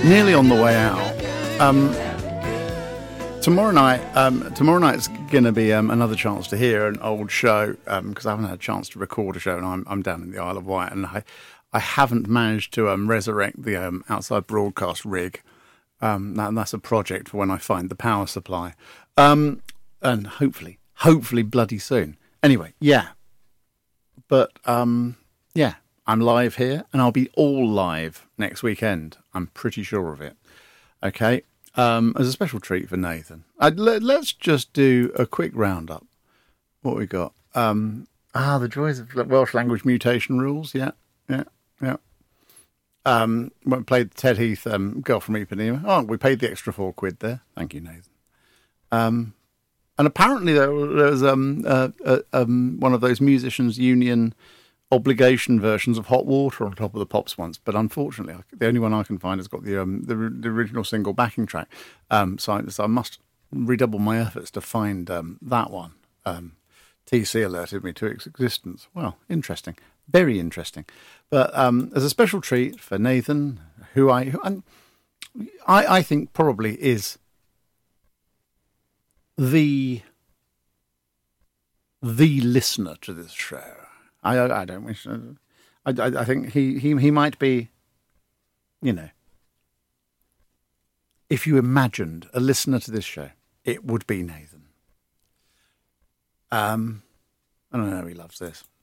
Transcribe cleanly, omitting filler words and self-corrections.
nearly on the way out. Tomorrow night's going to be another chance to hear an old show because I haven't had a chance to record a show, and I'm down in the Isle of Wight, and I haven't managed to resurrect the outside broadcast rig. That's a project for when I find the power supply, and hopefully bloody soon. Anyway, yeah, but yeah. I'm live here, and I'll be all live next weekend. I'm pretty sure of it. Okay, as a special treat for Nathan. Let's just do a quick roundup. What we got? The joys of Welsh language mutation rules. Yeah. We played Ted Heath, Girl from Ipanema. Oh, we paid the extra £4 there. Thank you, Nathan. And apparently there was one of those musicians' union obligation versions of Hot Water on top of the Pops once, but unfortunately the only one I can find has got the original single backing track, so I must redouble my efforts to find that one. TC alerted me to its existence. Well, interesting, very interesting. But as a special treat for Nathan, who I think probably is the listener to this show. I don't wish. I think he might be, if you imagined a listener to this show, it would be Nathan. I don't know, he loves this.